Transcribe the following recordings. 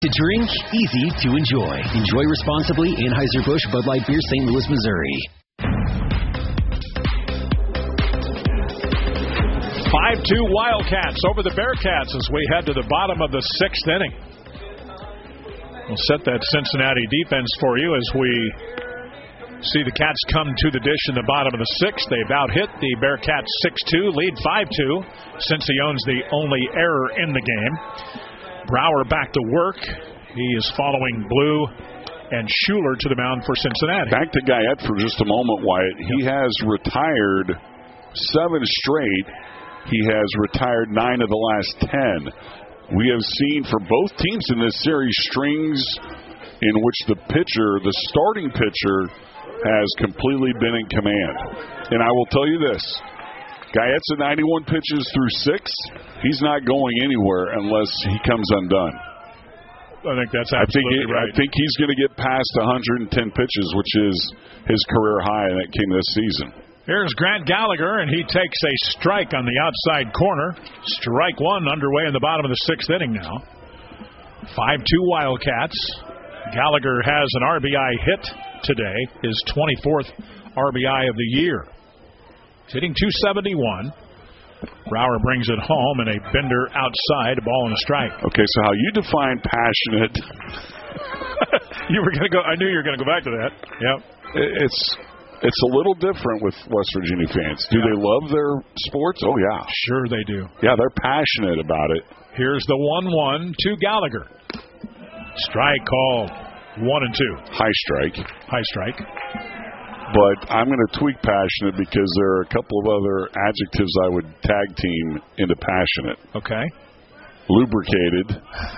To drink, easy to enjoy. Enjoy responsibly. Anheuser-Busch Bud Light Beer, St. Louis, Missouri. 5-2 Wildcats over the Bearcats as we head to the bottom of the sixth inning. We'll set that Cincinnati defense for you as we see the Cats come to the dish in the bottom of the sixth. They've out-hit the Bearcats 6-2, lead 5-2. Cincy owns the only error in the game. Brower back to work. He is following Blue and Schuler to the mound for Cincinnati. Back to Guyette for just a moment, Wyatt. He has retired 7 straight. He has retired 9 of the last 10. We have seen for both teams in this series strings in which the starting pitcher, has completely been in command. And I will tell you this. Guyette's at 91 pitches through 6. He's not going anywhere unless he comes undone. I think that's absolutely right. I think he's going to get past 110 pitches, which is his career high, and that came this season. Here's Grant Gallagher, and he takes a strike on the outside corner. Strike one underway in the bottom of the sixth inning now. 5-2 Wildcats. Gallagher has an RBI hit today, his 24th RBI of the year. He's hitting .271. Brower brings it home, and a bender outside, a ball and a strike. Okay, so how you define passionate? You were going to go. I knew you were going to go back to that. Yep. It's a little different with West Virginia fans. Do they love their sports? Oh yeah, sure they do. Yeah, they're passionate about it. Here's the 1-1 to Gallagher. Strike called. 1-2. High strike. High strike. But I'm going to tweak passionate because there are a couple of other adjectives I would tag team into passionate. Okay. Lubricated.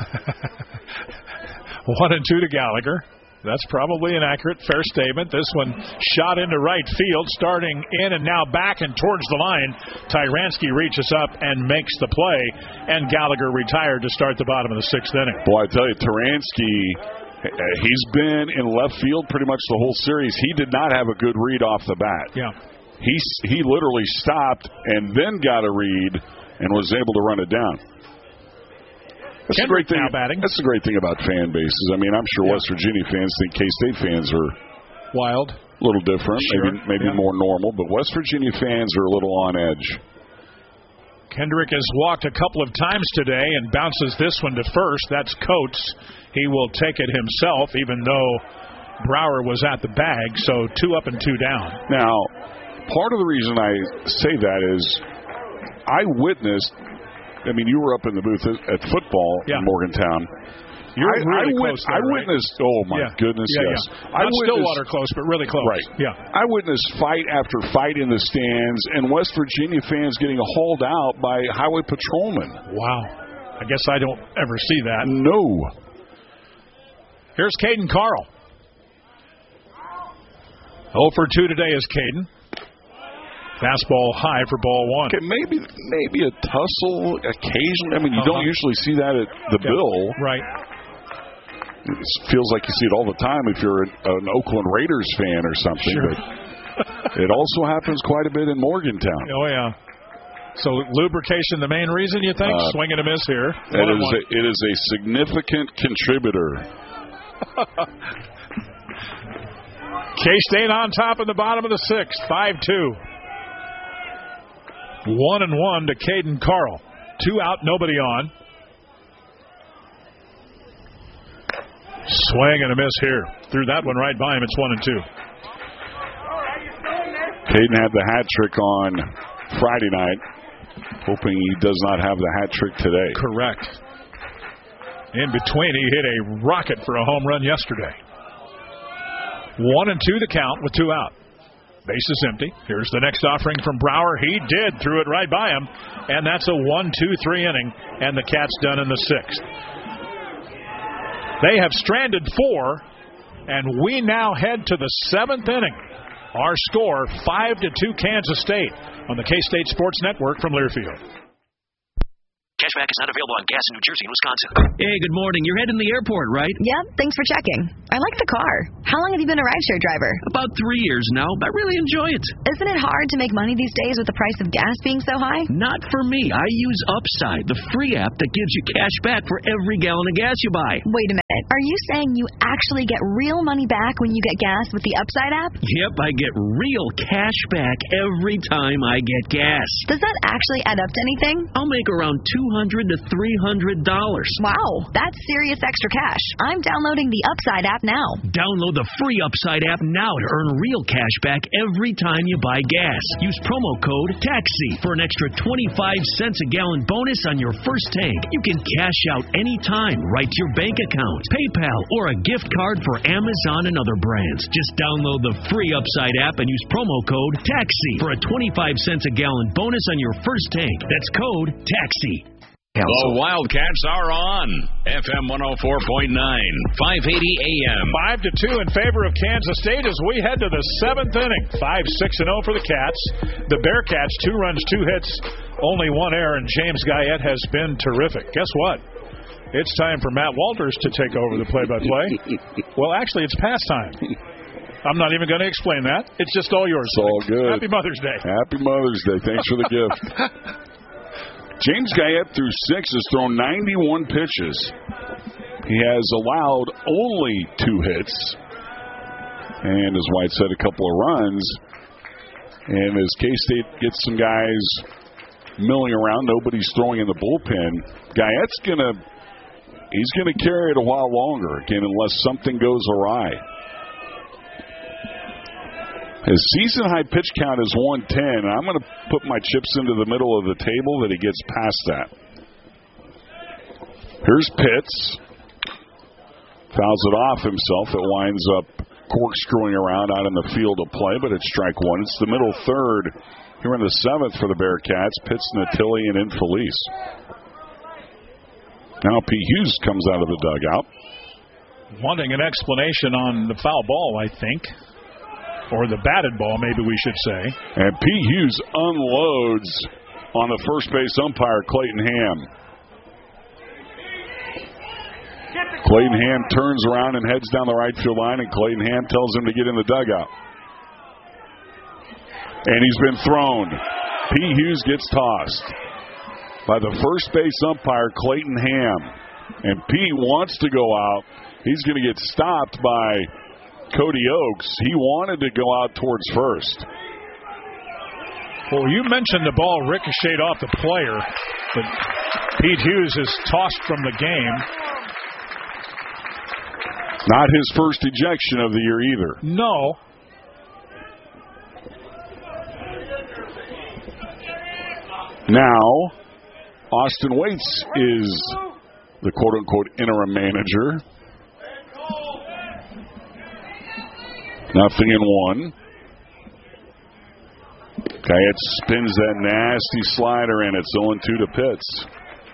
1-2 to Gallagher. That's probably an accurate, fair statement. This one shot into right field, starting in and now back and towards the line. Tyranski reaches up and makes the play, and Gallagher retired to start the bottom of the sixth inning. Boy, I tell you, Tyranski, he's been in left field pretty much the whole series. He did not have a good read off the bat. Yeah. He literally stopped and then got a read and was able to run it down. That's the great thing. That's the great thing about fan bases. I mean, I'm sure West Virginia fans think K-State fans are wild, a little different, sure. maybe more normal, but West Virginia fans are a little on edge. Kendrick has walked a couple of times today and bounces this one to first. That's Coates. He will take it himself, even though Brower was at the bag, so 2 up and 2 down. Now, part of the reason I say that is I witnessed. I mean, you were up in the booth at football in Morgantown. You're really close there, I witnessed, oh my goodness, yes. Not Stillwater close, but really close. Right. Yeah. I witnessed fight after fight in the stands, and West Virginia fans getting hauled out by highway patrolmen. Wow. I guess I don't ever see that. No. Here's Caden Carl. 0 for 2 today is Caden. Fastball high for ball one. Okay, maybe a tussle occasionally. I mean, you don't usually see that at the Bill. Right. It feels like you see it all the time if you're an Oakland Raiders fan or something. Sure. But it also happens quite a bit in Morgantown. Oh, yeah. So lubrication the main reason, you think? Swing and a miss here. It is a significant contributor. K-State on top in the bottom of the sixth. 5-2. 1-1 to Caden Carl. 2 out, nobody on. Swing and a miss here. Threw that one right by him. It's 1-2. Caden had the hat trick on Friday night. Hoping he does not have the hat trick today. Correct. In between, he hit a rocket for a home run yesterday. 1-2 the count with 2 out. Base is empty. Here's the next offering from Brower. He did. Threw it right by him. And that's a 1-2-3 inning. And the Cats done in the sixth. They have stranded 4. And we now head to the seventh inning. Our score, 5-2 Kansas State on the K-State Sports Network from Learfield. Cashback is not available on gas in New Jersey and Wisconsin. Hey, good morning. You're heading to the airport, right? Yep, thanks for checking. I like the car. How long have you been a rideshare driver? About 3 years now. I really enjoy it. Isn't it hard to make money these days with the price of gas being so high? Not for me. I use Upside, the free app that gives you cash back for every gallon of gas you buy. Wait a minute. Are you saying you actually get real money back when you get gas with the Upside app? Yep, I get real cash back every time I get gas. Does that actually add up to anything? I'll make around $200 to $300. Wow, that's serious extra cash. I'm downloading the Upside app now. Download the free Upside app now to earn real cash back every time you buy gas. Use promo code TAXI for an extra 25 cents a gallon bonus on your first tank. You can cash out anytime right to your bank account, PayPal, or a gift card for Amazon and other brands. Just download the free Upside app and use promo code TAXI for a 25 cents a gallon bonus on your first tank. That's code TAXI. The Wildcats are on FM 104.9, 580 AM. 5-2 in favor of Kansas State as we head to the 7th inning. 5-6-0 for the Cats. The Bearcats, 2 runs, 2 hits, only 1 error, and James Guyette has been terrific. Guess what? It's time for Matt Walters to take over the play-by-play. Well, actually, it's past time. I'm not even going to explain that. It's just all yours. It's all good. Happy Mother's Day. Happy Mother's Day. Thanks for the gift. James Guyette through 6 has thrown 91 pitches. He has allowed only 2 hits. And as White said, a couple of runs. And as K-State gets some guys milling around, nobody's throwing in the bullpen. Guyette's he's gonna carry it a while longer, again, unless something goes awry. His season-high pitch count is 110, and I'm going to put my chips into the middle of the table that he gets past that. Here's Pitts. Fouls it off himself. It winds up corkscrewing around out in the field of play, but it's strike 1. It's the middle third here in the 7th for the Bearcats. Pitts, Natili, and Infelice. Now P. Hughes comes out of the dugout. Wanting an explanation on the foul ball, I think. Or the batted ball, maybe we should say. And P. Hughes unloads on the first base umpire, Clayton Ham. Clayton Ham turns around and heads down the right field line, and Clayton Ham tells him to get in the dugout. And he's been thrown. P. Hughes gets tossed by the first base umpire, Clayton Ham. And P. wants to go out. He's going to get stopped by Cody Oaks. He wanted to go out towards first. Well, you mentioned the ball ricocheted off the player, but Pete Hughes is tossed from the game. Not his first ejection of the year either. No. Now, Austin Waits is the quote-unquote interim manager. 0-1. Guyette spins that nasty slider in. It's 0-2 to Pitts.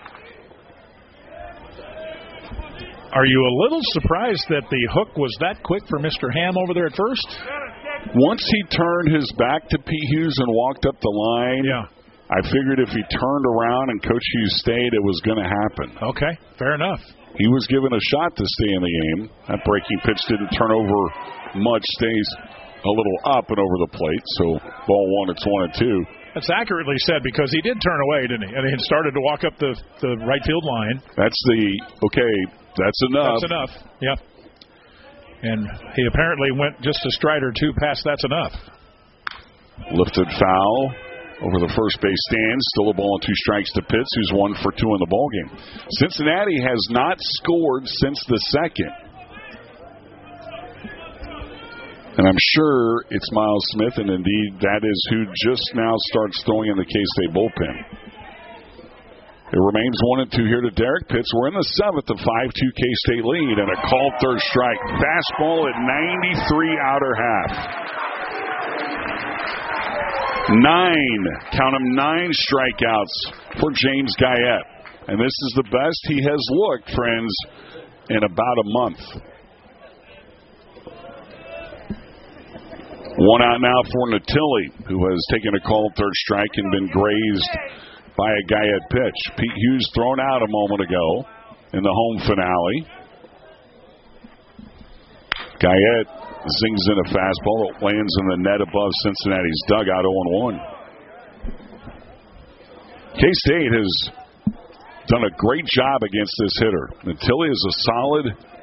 Are you a little surprised that the hook was that quick for Mr. Ham over there at first? Once he turned his back to P. Hughes and walked up the line, I figured if he turned around and Coach Hughes stayed, it was going to happen. Okay, fair enough. He was given a shot to stay in the game. That breaking pitch didn't turn over much, stays a little up and over the plate. So ball 1, it's 1-2. That's accurately said because he did turn away, didn't he? And he had started to walk up the right field line. That's that's enough. That's enough, yeah. And he apparently went just a stride or 2 past that's enough. Lifted foul over the first base stand. Still a ball and 2 strikes to Pitts, who's 1 for 2 in the ballgame. Cincinnati has not scored since the 2nd. And I'm sure it's Miles Smith, and indeed that is who just now starts throwing in the K-State bullpen. It remains 1-2 here to Derek Pitts. We're in the 7th, a 5-2 K-State lead, and a called third strike. Fastball at 93 outer half. 9 strikeouts for James Guyette. And this is the best he has looked, friends, in about a month. 1 out now for Natili, who has taken a called third strike and been grazed by a Guyette pitch. Pete Hughes thrown out a moment ago in the home finale. Guyette zings in a fastball that lands in the net above Cincinnati's dugout, 0-1. K-State has done a great job against this hitter. Tilly is a solid